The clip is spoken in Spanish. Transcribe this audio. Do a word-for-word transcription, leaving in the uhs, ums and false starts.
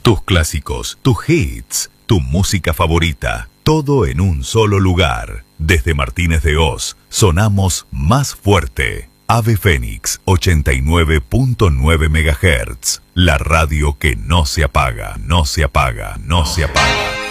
Tus clásicos, tus hits, tu música favorita, todo en un solo lugar. Desde Martínez de Oz, sonamos más fuerte. Ave Fénix ochenta y nueve punto nueve megahertz. La radio que no se apaga, no se apaga, no se apaga.